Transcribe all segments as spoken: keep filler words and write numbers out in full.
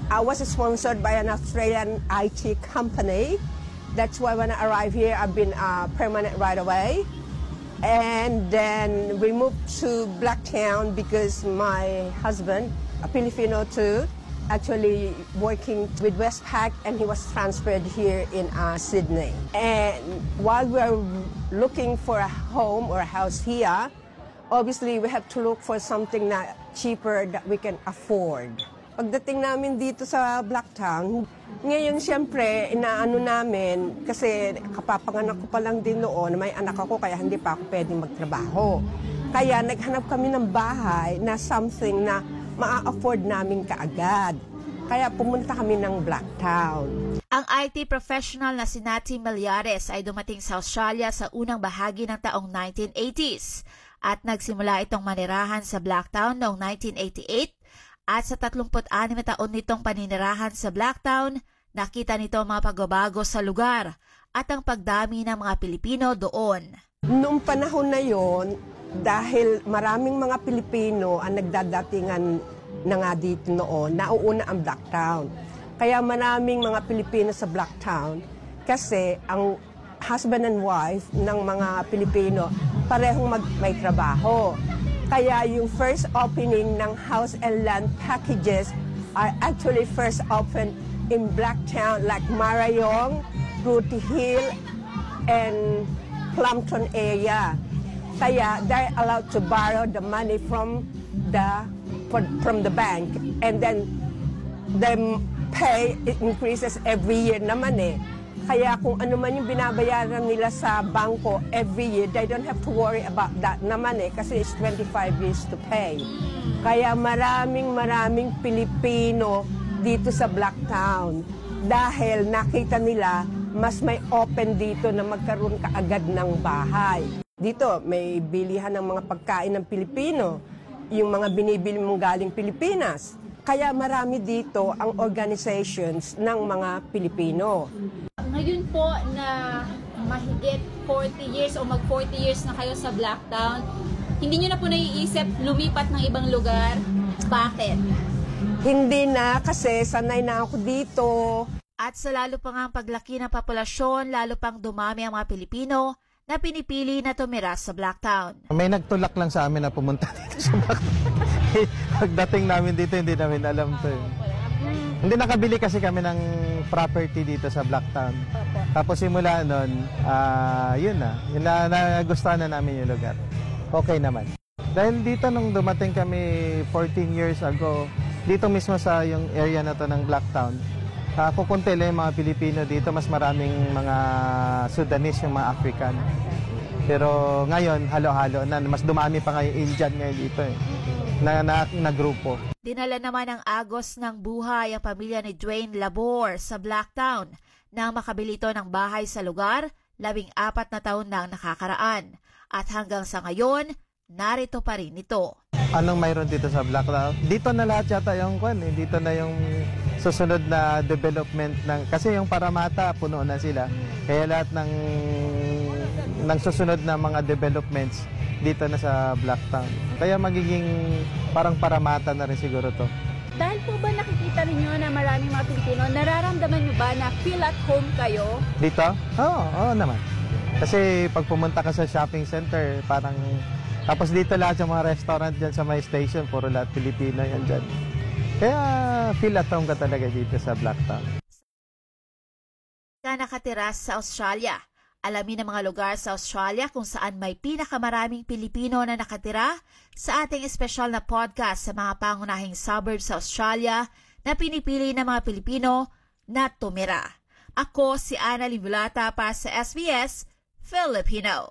I was sponsored by an Australian I T company. That's why when I arrived here, I've been uh, permanent right away. And then we moved to Blacktown because my husband, a Filipino too, actually working with Westpac, and he was transferred here in uh, Sydney. And while we're looking for a home or a house here, obviously we have to look for something na cheaper that we can afford. Pagdating namin dito sa Blacktown, ngayon siyempre inaano namin kasi kapapanganak ko pa lang din noon, may anak ako kaya hindi pa ako pwedeng magtrabaho. Kaya naghanap kami ng bahay na something na maa-afford namin kaagad. Kaya pumunta kami ng Blacktown. Ang I T professional na si Nati Melyares ay dumating sa Australia sa unang bahagi ng taong nineteen eighties at nagsimula itong manirahan sa Blacktown noong nineteen eighty-eight. At sa tatlumpu't anim na taon nitong paninirahan sa Blacktown, nakita nito ang mga pagbabago sa lugar at ang pagdami ng mga Pilipino doon. Noong panahon na yon, dahil maraming mga Pilipino ang nagdadatingan na nga dito noon, nauuna ang Blacktown. Kaya maraming mga Pilipino sa Blacktown kasi ang husband and wife ng mga Pilipino parehong mag may trabaho. Kaya yung first opening ng house and land packages are actually first opened in Blacktown like Marayong, Rooty Hill, and Plumpton area. Kaya they're allowed to borrow the money from the from the bank, and then the pay it increases every year naman eh. Kaya kung ano man yung binabayaran nila sa bangko every year, they don't have to worry about that naman eh, kasi it's twenty-five years to pay. Kaya maraming maraming Pilipino dito sa Blacktown dahil nakita nila mas may open dito na magkaroon kaagad ng bahay. Dito may bilihan ng mga pagkain ng Pilipino, yung mga binibili mong galing Pilipinas. Kaya marami dito ang organizations ng mga Pilipino. Ngayon po na mahigit forty years o mag forty years na kayo sa Blacktown, hindi nyo na po naiisip lumipat ng ibang lugar? Bakit? Hindi na, kasi sanay na ako dito. At sa lalo pa nga ang paglaki ng populasyon, lalo pang dumami ang mga Pilipino na pinipili na tumira sa Blacktown. May nagtulak lang sa amin na pumunta dito sa Blacktown. Pagdating namin dito, hindi namin alam to. Hindi, nakabili kasi kami ng property dito sa Blacktown. Tapos simula nun, uh, yun na, yun na, nagustuhan na namin yung lugar. Okay naman. Dahil dito nung dumating kami fourteen years ago, dito mismo sa yung area na to ng Blacktown, uh, kukunti lang yung mga Pilipino dito, mas maraming mga Sudanese, yung mga African. Pero ngayon, halo-halo na, mas dumami pa nga yung Indian ngayon dito eh, na, na, na grupo. Dinala naman ng agos ng buhay ang pamilya ni Dwayne Labor sa Blacktown nang makabili ito ng bahay sa lugar, labing apat na taon nang nakakaraan. At hanggang sa ngayon, narito pa rin ito. Anong mayroon dito sa Blacktown? Dito na lahat yata yung kwan eh. Dito na yung susunod na development ng, kasi yung Paramata puno na sila. Kaya lahat ng ng susunod na mga developments dito na sa Blacktown. Kaya magiging parang Paramata na rin siguro to. Dahil po ba nakikita ninyo na maraming mga Pilipino, nararamdaman nyo ba na feel at home kayo? Dito? Oo, oo naman. Kasi pag pumunta ka sa shopping center, parang tapos dito lahat yung mga restaurant dyan sa my station, puro lahat Pilipino yan dyan. Kaya feel at home ka talaga dito sa Blacktown. Ka nakatira sa Australia. Alamin ang mga lugar sa Australia kung saan may pinakamaraming Pilipino na nakatira sa ating espesyal na podcast sa mga pangunahing suburbs sa Australia na pinipili ng mga Pilipino na tumira. Ako si Ana Limulata para sa S B S Filipino.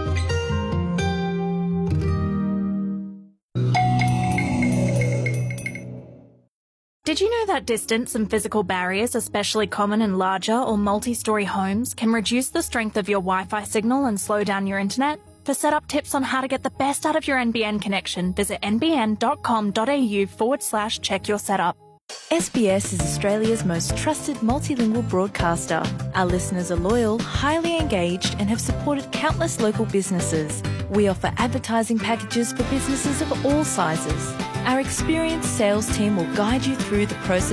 Did you know that distance and physical barriers, especially common in larger or multi-story homes, can reduce the strength of your Wi-Fi signal and slow down your internet? For setup tips on how to get the best out of your N B N connection, visit nbn.com.au forward slash check your setup. S B S is Australia's most trusted multilingual broadcaster. Our listeners are loyal, highly engaged, and have supported countless local businesses. We offer advertising packages for businesses of all sizes. Our experienced sales team will guide you through the process